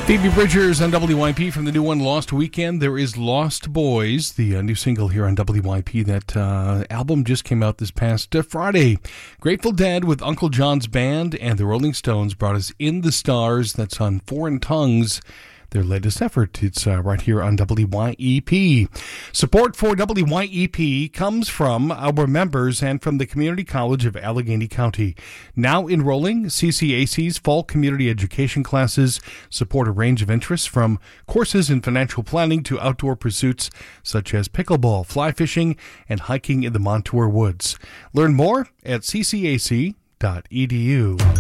Phoebe Bridgers on WYP from the new one, Lost Weekend. There is Lost Boys, the new single here on WYP. That album just came out this past Friday. Grateful Dead with Uncle John's Band and the Rolling Stones brought us In the Stars. That's on Foreign Tongues, their latest effort. It's right here on WYEP. Support for WYEP comes from our members and from the Community College of Allegheny County. Now enrolling, CCAC's fall community education classes support a range of interests from courses in financial planning to outdoor pursuits such as pickleball, fly fishing, and hiking in the Montour Woods. Learn more at ccac.edu.